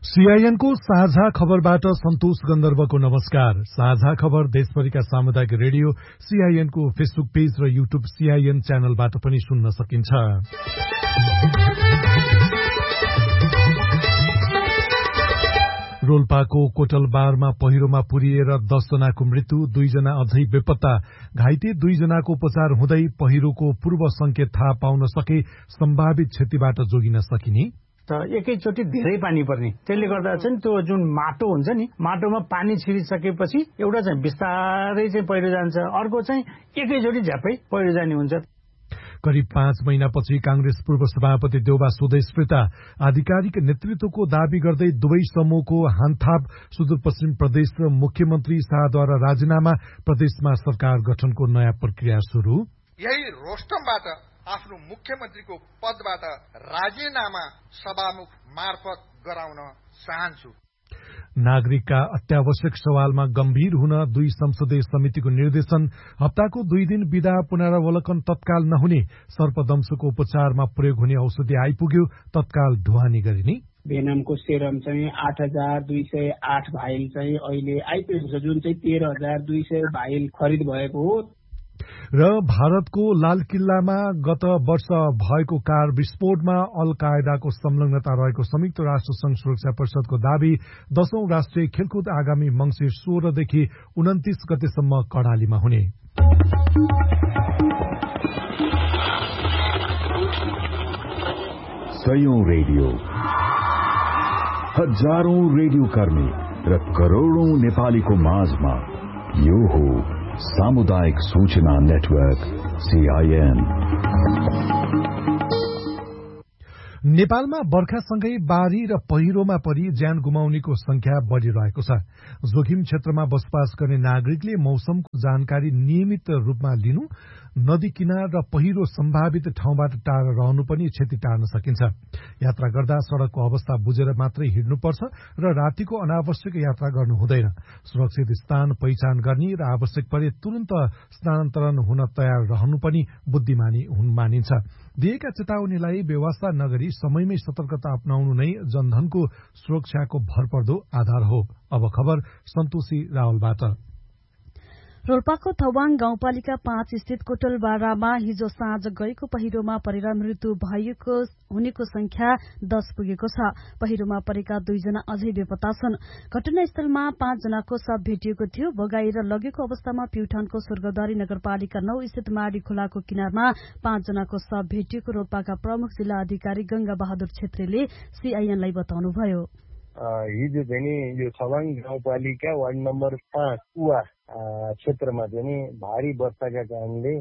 सीआईएनको साझा खबरबाट सन्तोष गन्धर्वको नमस्कार। साझा खबर देशभरिका सामुदायिक रेडियो सीआईएनको फेसबुक पेज र युट्युब सीआईएन च्यानलबाट पनि सुन्न सकिन्छ। रोल्पाको कोटलबारमा पहिरोमा पुरिएर 10 जनाको मृत्यु, 2 जना अझै बेपत्ता। घाइते 2 जनाको उपचार हुँदै पहिरोको पूर्व संकेत थाहा पाउन सके सम्भावित क्षतिबाट जोगिन सकिने। एकैचोटि धेरै पानी पर्ने, त्यसले गर्दा चाहिँ त्यो जुन माटो हुन्छ नि, माटोमा पानी छिरिसकेपछि एउटा चाहिँ बिस्तारै चाहिँ पहिरो जान्छ, अर्को चाहिँ एकैचोटि झ्यापै पहिरो जाने हुन्छ। करिब 5 महिनापछि कांग्रेस पूर्व सभापति देउबा स्वदेशप्रिता आधिकारिक नेतृत्वको दावी गर्दै दुवै समूहको हानथाप, सुदूरपश्चिम प्रदेश र मुख्यमन्त्री शाहद्वारा राजीनामा, प्रदेशमा सरकार गठनको नयाँ प्रक्रिया शुरू। यही रोस्टमबाट आफ्नो मुख्यमन्त्रीको पदबाट राजीनामा सभामुख मार्फत गराउन चाहन्छु। नागरिकका अत्यावश्यक सवालमा गम्भीर हुन 2 संसदीय समितिको निर्देशन। हप्ताको 2 दिन बिदा, पुनरावलोकन तत्काल नहुने। सर्पदंशको उपचारमा प्रयोग हुने औषधि आइपुग्यो, तत्काल ढुवानी गरिने। भेनमको सेरम चाहिँ 8,208 भाइल चाहिँ अहिले आइपुगेको छ, जुन चाहिँ 13,200 भाइल खरिद भएको हो। र भारतको लाल किल्लामा गत वर्ष भएको कार विस्फोटमा अल कायदाको संलग्नता रहेको संयुक्त राष्ट्र संघ सुरक्षा परिषदको दावी। 10औं राष्ट्रिय खेलकुद आगामी मंसिर 16 देखि 29 गतेसम्म कर्णालीमा हुने। सयौं रेडियो, हजारौं रेडियो कर्मी र करोड़ौं नेपालीको माझमा यो हो सामुदायिक सूचना नेटवर्क सीआईएन। नेपालमा बर्खासँगै बाढ़ी र पहिरोमा परि ज्यान गुमाउनेको संख्या बढ़िरहेको छ। जोखिम क्षेत्रमा बसोबास गर्ने नागरिकले मौसमको जानकारी नियमित रूपमा लिनु, नदी किनार र पहिरो सम्भावित ठाउँबाट टाढा रहनु पनि क्षति टार्न सकिन्छ। यात्रा गर्दा सड़कको अवस्था बुझेर मात्रै हिँड्नुपर्छ र रातिको अनावश्यक यात्रा गर्नु हुँदैन। सुरक्षित स्थान पहिचान गर्ने र आवश्यक परे तुरन्त स्थानान्तरण हुन तयार रहनु पनि बुद्धिमानी मानिन्छ। दिएका चेतावनीलाई बेवास्ता नगरी समयमै सतर्कता अपनाउनु नै जनधनको सुरक्षाको भरपर्दो आधार हो। अब खबर सन्तोषी रावलबाट। रोल्पाको थवाङ गाउँपालिका 5 स्थित कोटलबारामा हिजो साँझ गएको पहिरोमा परेर मृत्यु हुनेको संख्या 10 पुगेको छ। पहिरोमा परेका 2 जना अझै बेपत्ता छन्। घटनास्थलमा 5 जनाको शव भेटिएको थियो। बगाएर लगेको अवस्थामा प्युठानको स्वर्गद्वारी नगरपालिका 9 स्थित माडी खोलाको किनारमा 5 जनाको शव भेटिएको रोल्पाका प्रमुख जिल्ला अधिकारी गंगा बहादुर छेत्रीले सीआईएनलाई बताउनुभयो। हिजो चाहिँ यो छवाङ गाउँपालिका वार्ड नम्बर 5 कुवा क्षेत्रमा चाहिँ भारी वर्षाका कारणले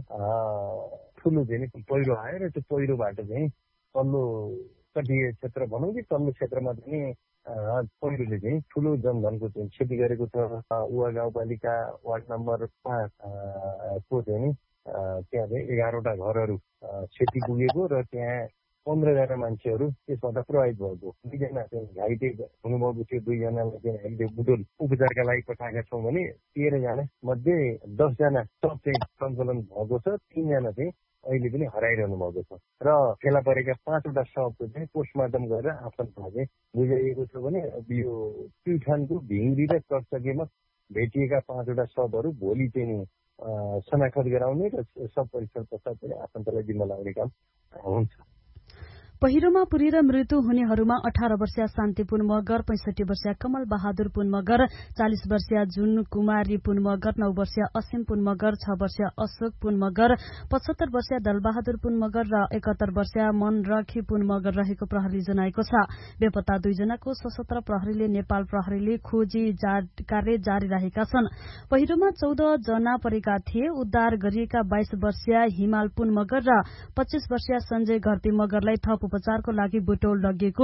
ठूलो चाहिँ पहिरो आयो र त्यो पहिरोबाट चाहिँ तल्लो तटीय क्षेत्र भनौँ कि तल्लो क्षेत्रमा चाहिँ पहिरोले चाहिँ ठूलो जनधनको चाहिँ क्षति गरेको छ। उवा गाउँपालिका वार्ड नम्बर 5 को चाहिँ त्यहाँ चाहिँ 11वटा घरहरू क्षति पुगेको र त्यहाँ 15 जना मान्छेहरू त्यसबाट प्रभावित भएको। 2 जना चाहिँ घाइते हुनुभएको थियो। 2 जनालाई चाहिँ हामीले बुटोल उपचारका लागि पठाएका छौँ भने 13 जना मध्ये 10 जना सब चाहिँ सञ्चालन भएको छ। 3 जना चाहिँ अहिले पनि हराइरहनु भएको छ र फेला परेका 5वटा शवको चाहिँ पोस्टमार्टम गरेर आफन्ता चाहिँ बुझाइएको छ भने यो प्युठानको भिङ्ग्री र चर्चकेमा भेटिएका 5वटा शवहरू भोलि चाहिँ शनाखत गराउने र सब परीक्षण पश्चात चाहिँ आफन्तलाई जिम्मा लगाउने काम हुन्छ। पहिरोमा पुरेर मृत्यु हुनेहरूमा 18 वर्षीय शान्ति पुन मगर, 65 वर्षीय कमल बहादुर पुन मगर, 40 वर्षीय जुन कुमारी पुन मगर, 9 वर्षीय असीम पुन मगर, 6 वर्षीय अशोक पुन मगर, 75 वर्षीय दलबहादुर पुन मगर र 71 वर्षीय मनरखी पुन मगर रहेको प्रहरीले जनाएको छ। बेपत्ता 2 जनाको सशस्त्र प्रहरीले नेपाल प्रहरीले खोजी कार्य जारी राखेका छन्। पहिरोमा 14 जना परेका थिए। उद्धार गरिएका 22 वर्षीय हिमाल पुन मगर र 25 वर्षीय संजय घरती मगरलाई थप उपचारको लागि बुटोल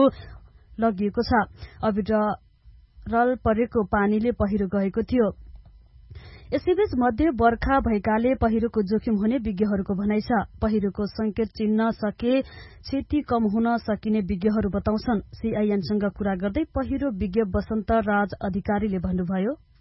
लगिएको छ। अविरल परेको पानीले पहिरो गएको थियो। यसैबीच मध्य बर्खा भएकाले पहिरोको जोखिम हुने विज्ञहरूको भनाइ छ। पहिरोको संकेत चिन्न सके क्षति कम हुन सकिने विज्ञहरू बताउँछन्। सीआईएनसँग कुरा गर्दै पहिरो विज्ञ वसन्त राज अधिकारीले भन्नुभयो,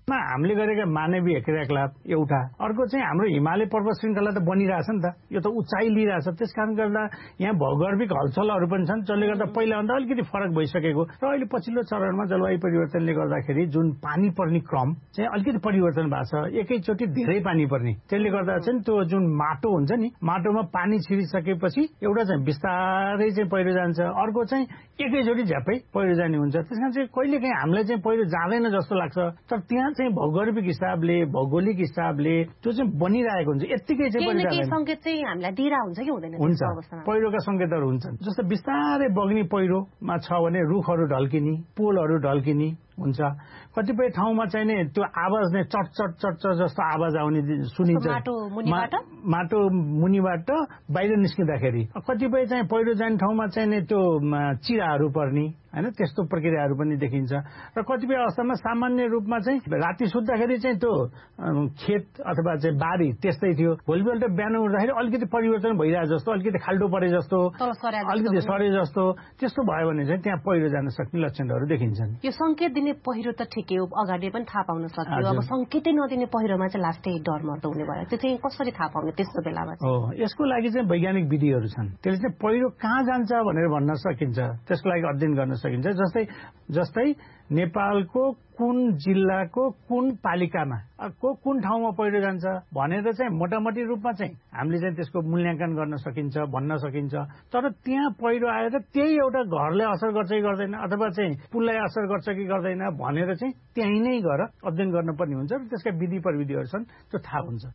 हामीले गरेका मानवीय क्रियाकलाप एउटा, अर्को चाहिँ हाम्रो हिमालय पर्वत श्रृङ्खला त बनिरहेछ नि त, यो त उचाइ लिइरहेछ। त्यसकारण गर्दा यहाँ भौगोलिक हलचलहरू पनि छन्, जसले गर्दा पहिलाभन्दा अलिकति फरक भइसकेको र अहिले पछिल्लो चरणमा जलवायु परिवर्तनले गर्दाखेरि जुन पानी पर्ने क्रम चाहिँ अलिकति परिवर्तन भएको छ। एकैचोटि धेरै पानी पर्ने, त्यसले गर्दा चाहिँ त्यो जुन माटो हुन्छ नि, माटोमा पानी छिरिसकेपछि एउटा चाहिँ बिस्तारै चाहिँ पहिरो जान्छ, अर्को चाहिँ एकैचोटि झ्यापै पहिरो जाने हुन्छ। त्यसकारण चाहिँ कहिलेकाहीँ हामीलाई चाहिँ पहिरो जाँदैन जस्तो लाग्छ, तर त्यहाँ चाहिँ भौगोलिक हिसाबले भौगोलिक हिसाबले त्यो चाहिँ बनिरहेको हुन्छ। यत्तिकै चाहिँ संकेत चाहिँ हामीलाई दिइरा हुन्छ कि हुँदैन? हुन्छ, पहिरोका संकेतहरू हुन्छन्। जस्तो बिस्तारै बग्ने पहिरोमा छ भने रुखहरू ढल्किने, पोलहरू ढल्किने हुन्छ। कतिपय ठाउँमा चाहिँ नि त्यो आवाज नै चट चट चट चट जस्तो आवाज आउने सुनिन्छ, माटो मुनिबाट बाहिर निस्किँदाखेरि। कतिपय चाहिँ पहिरो जाने ठाउँमा चाहिँ नि त्यो चिराहरू पर्ने हैन, त्यस्तो प्रक्रियाहरू पनि देखिन्छ। र कतिपय अवस्थामा सामान्य रूपमा चाहिँ राति सुत्दाखेरि चाहिँ त्यो खेत अथवा चाहिँ बारी त्यस्तै थियो, भोलिपल्ट बिहान उठ्दाखेरि अलिकति परिवर्तन भइरहेको जस्तो, अलिकति खाल्डो परे जस्तो, अलिकति सरे जस्तो, त्यस्तो भयो भने चाहिँ त्यहाँ पहिरो जान सक्ने लक्षणहरू देखिन्छन्। यो संकेत दिने पहिरो त ठिकै हो, अगाडि पनि थाहा पाउन सक्यो। अब संकेतै नदिने पहिरोमा चाहिँ लास्टै डर मर्दो हुने भयो, त्यो चाहिँ कसरी थाहा पाउने त्यस्तो बेलामा? हो, यसको लागि चाहिँ वैज्ञानिक विधिहरू छन्, त्यसले चाहिँ पहिरो कहाँ जान्छ भनेर भन्न सकिन्छ, त्यसको लागि अध्ययन गर्न सकिन्छ। जस्तै नेपालको कुन जिल्लाको कुन पालिकामा कुन ठाउँमा पहिरो जान्छ भनेर चाहिँ मोटामोटी रूपमा चाहिँ हामीले चाहिँ त्यसको मूल्याङ्कन गर्न सकिन्छ, भन्न सकिन्छ। तर त्यहाँ पहिरो आएर त्यही एउटा घरलाई असर गर्छ कि गर्दैन, अथवा चाहिँ पुललाई असर गर्छ कि गर्दैन भनेर चाहिँ त्यहीँ नै गएर अध्ययन गर्नुपर्ने हुन्छ र त्यसका विधि प्रविधिहरू छन्, त्यो थाहा हुन्छ।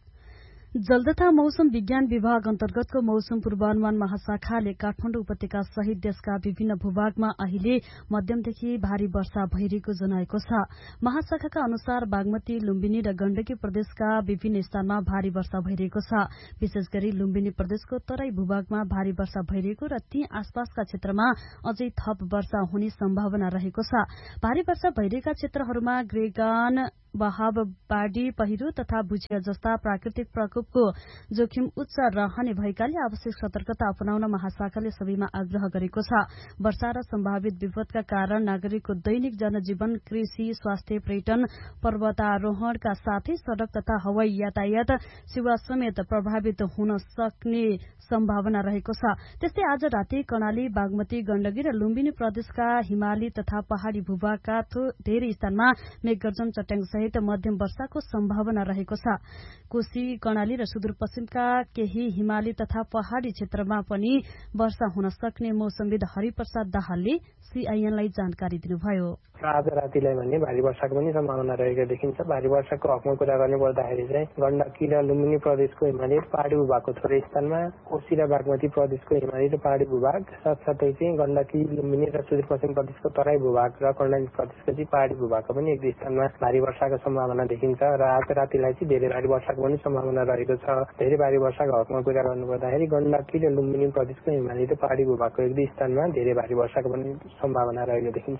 जल तथा मौसम विज्ञान विभाग अन्तर्गतको मौसम पूर्वानुमान महाशाखाले काठमाडौँ उपत्यका सहित देशका विभिन्न भूभागमा अहिले मध्यमदेखि भारी वर्षा भइरहेको जनाएको छ। महाशाखाका अनुसार बागमती, लुम्बिनी र गण्डकी प्रदेशका विभिन्न स्थानमा भारी वर्षा भइरहेको छ। विशेष गरी लुम्बिनी प्रदेशको तराई भूभागमा भारी वर्षा भइरहेको र ती आसपासका क्षेत्रमा अझै थप वर्षा हुने सम्भावना रहेको छ। भारी वर्षा भइरहेका क्षेत्रहरूमा गृहगान, बहाव, बाढ़ी, पहिरो तथा भुजिया जस्ता प्राकृतिक प्रकोपको जोखिम उच्च रहने भएकाले आवश्यक सतर्कता अपनाउन महाशाखाले सबैमा आग्रह गरेको छ। वर्षा र सम्भावित विपदका कारण नागरिकको दैनिक जनजीवन, कृषि, स्वास्थ्य, पर्यटन, पर्वतारोहणका साथै सड़क तथा हवाई यातायात सेवा समेत प्रभावित हुन सक्ने सम्भावना रहेको छ। त्यस्तै आज राति कर्णाली, बागमती, गण्डकी र लुम्बिनी प्रदेशका हिमाली तथा पहाड़ी भूभागका धेरै स्थानमा मेघगर्जन, चट्याङ सहित मध्यम वर्षाको सम्भावना रहेको छ। कोशी, कर्णाली र सुदूरपश्चिमका केही हिमाली तथा पहाड़ी क्षेत्रमा पनि वर्षा हुन सक्ने मौसमविद हरिप्रसाद दाहालले सीआईएनलाई जानकारी दिनुभयो। आज रातिलाई भने भारी वर्षाको पनि सम्भावना रहेको देखिन्छ। भारी वर्षाको हकमा कुरा गर्ने पर्दाखेरि चाहिँ गण्डकी र लुम्बिनी प्रदेशको हिमाली र पहाड़ी भूभागको थोरै स्थानमा, कोशी र बागमती प्रदेशको हिमाली र पहाड़ी भूभाग, साथसाथै चाहिँ गण्डकी, लुम्बिनी र सुदूरपश्चिम प्रदेशको तराई भूभाग र कर्णाली प्रदेशको चाहिँ पहाड़ी भूभागको पनि एक दुई स्थानमा भारी वर्षाको सम्भावना देखिन्छ। र आज रातिलाई चाहिँ धेरै भारी वर्षाको पनि सम्भावना रहेको छ। धेरै भारी वर्षाको हकमा कुरा गर्नुपर्दाखेरि गण्डकी र लुम्बिनी प्रदेशको हिमाली र पहाड़ी भूभागको एक दुई स्थानमा धेरै भारी वर्षाको पनि सम्भावना रहेको देखिन्छ।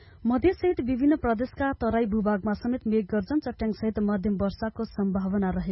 मध्यसहित विभिन्न प्रदेशका तराई भूभागमा समेत मेघगर्जन, चट्याङ सहित मध्यम वर्षाको सम्भावना रहेको